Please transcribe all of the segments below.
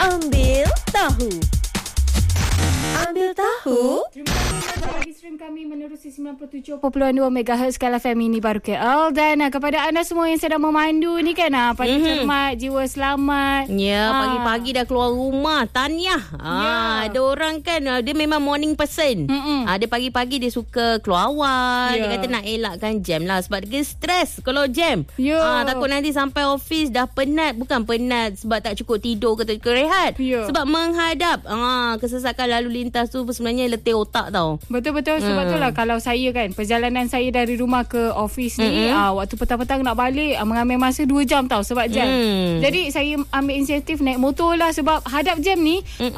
Ambil Tahu. Ambil Tahu. Terima kasih kerana bagi stream kami menerusi 97.2 MHz Skala FM ini baru KL. Dan kepada anda semua yang sedang memandu ni kan, pagi cermat, jiwa selamat. Ya, pagi-pagi dah keluar rumah. Tahniah. Ada orang kan, dia memang morning person. Dia pagi-pagi dia suka keluar awal. Dia kata nak elakkan jam lah. Sebab dia stres kalau jam. Takut nanti sampai office dah penat. Bukan penat sebab tak cukup tidur ke tak cukup rehat. Sebab menghadap kesesakan lalu lintas tu sebenarnya letih otak tau. Betul-betul. Sebab tu lah kalau saya kan, perjalanan saya dari rumah ke office ni, waktu petang-petang nak balik, mengambil masa 2 jam tau sebab jam. Jadi saya ambil inisiatif naik motor lah sebab hadap jam ni,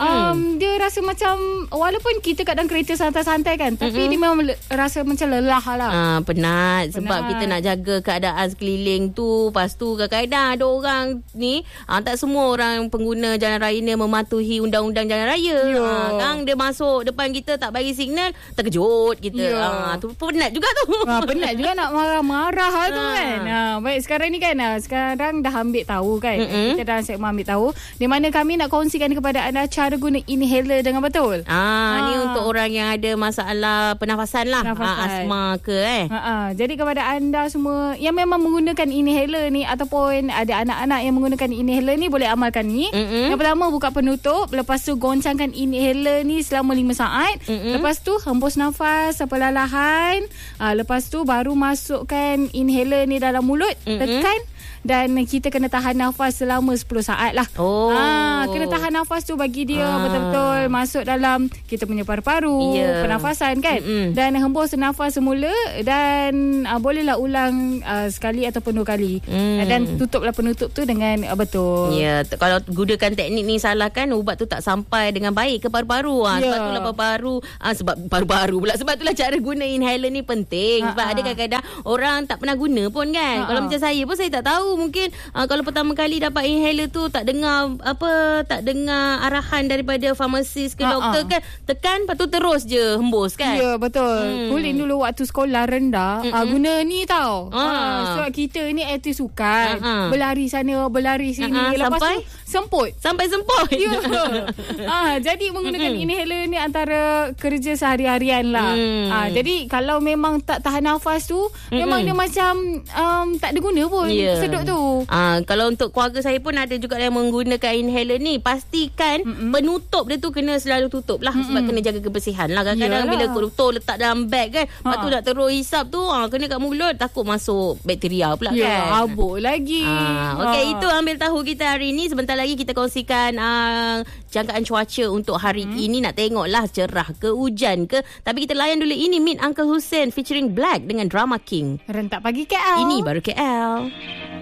dia rasa macam, walaupun kita kadang kereta santai-santai kan, tapi dia memang rasa macam lelah lah. Penat sebab kita nak jaga keadaan sekeliling tu. Lepas tu kadang-kadang ada orang ni, tak semua orang pengguna jalan raya ni mematuhi undang-undang jalan raya. Kan dia masuk depan kita tak bagi signal, terkejut kita. Tu penat juga tu. Penat juga nak marah-marah tu kan. Baik, sekarang ni kan, sekarang dah ambil tahu kan. Kita dalam segmen ambil tahu, di mana kami nak kongsikan kepada anda cara guna inhaler dengan betul. Ni untuk orang yang ada masalah pernafasan lah. Asma ke Jadi kepada anda semua yang memang menggunakan inhaler ni, ataupun ada anak-anak yang menggunakan inhaler ni, boleh amalkan ni. Yang pertama, buka penutup. Lepas tu goncangkan inhaler ni selama 5 saat. Lepas tu hembus nafas perlahan. Lepas tu baru masukkan inhaler ni dalam mulut. Tekan. Dan kita kena tahan nafas selama 10 saat lah. Kena tahan nafas tu bagi dia betul-betul masuk dalam kita punya paru-paru, pernafasan kan. Dan hembus nafas semula. Dan bolehlah ulang sekali ataupun 2 kali. Dan tutuplah penutup tu dengan betul. Kalau gunakan teknik ni salah kan, ubat tu tak sampai dengan baik ke paru-paru. Sebab tu lah paru-paru, sebab paru-paru pula. Sebab tu lah cara guna inhaler ni penting. Sebab ada kadang-kadang orang tak pernah guna pun kan. Kalau macam saya pun, saya tak tahu. Mungkin kalau pertama kali dapat inhaler tu tak dengar arahan daripada farmasis ke doktor kan, tekan lepas tu terus je hembus kan. Ya, betul. Kulit dulu waktu sekolah rendah guna ni tau. Sebab kita ni aktif sukan, berlari sana berlari sini, lepas sampai tu semput. Jadi menggunakan inhaler ni antara kerja sehari-harian lah. Jadi kalau memang tak tahan nafas tu, memang dia macam tak ada guna pun. Sedut tu. Kalau untuk keluarga saya pun ada juga yang menggunakan inhaler ni. Pastikan penutup dia tu kena selalu tutup lah. Sebab kena jaga kebersihan lah. Kadang-kadang bila kotor letak dalam beg kan, lepas tu nak terus hisap tu, kena kat mulut, takut masuk bakteria pula kan. Habuk lagi. Okey, itu ambil tahu kita hari ni. Sebentar lagi kita kongsikan jangkaan cuaca untuk hari ini. Nak tengoklah cerah ke, hujan ke. Tapi kita layan dulu ini Meet Uncle Hussein featuring Black dengan Drama King. Rentak pagi KL. Ini baru KL.